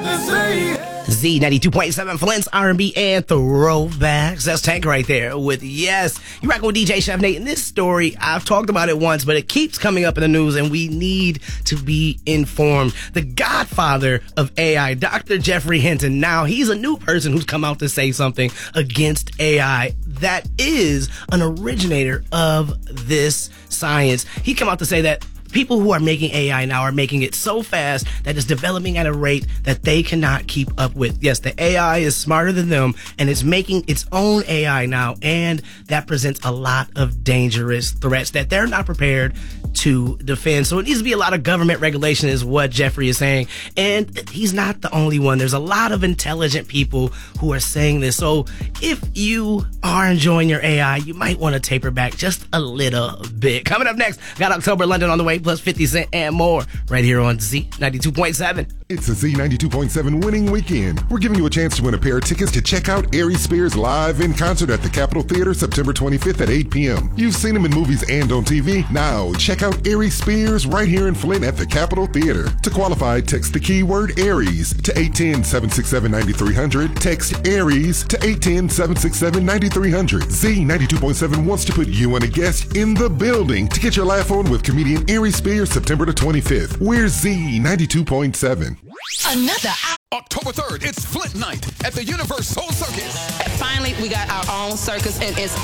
Z92.7 Flint's R&B and throwbacks. That's Tank right there with Yes. You rocking with DJ Chef Nate. In this story, I've talked about it once, but it keeps coming up in the news and we need to be informed. The godfather of AI, Dr. Geoffrey Hinton. Now, he's a new person who's come out to say something against AI that is an originator of this science. He came out to say that people who are making AI now are making it so fast that it's developing at a rate that they cannot keep up with. Yes, the AI is smarter than them and it's making its own AI now, and that presents a lot of dangerous threats that they're not prepared to defend. So it needs to be a lot of government regulation is what Geoffrey is saying. And he's not the only one. There's a lot of intelligent people who are saying this. So if you are enjoying your AI, you might want to taper back just a little bit. Coming up next, got October London on the way, plus 50 Cent and more right here on Z92.7. It's a Z92.7 winning weekend. We're giving you a chance to win a pair of tickets to check out Aries Spears live in concert at the Capitol Theater September 25th at 8 p.m. You've seen him in movies and on TV. Now, check out Aries Spears right here in Flint at the Capitol Theater. To qualify, text the keyword Aries to 810-767-9300. Text Aries to 810-767-9300. Z92.7 wants to put you and a guest in the building to get your laugh on with comedian Aries Spears September the 25th. We're Z92.7. Another October 3rd, it's Flint Night at the Universal Circus. Finally, we got our own circus, and it's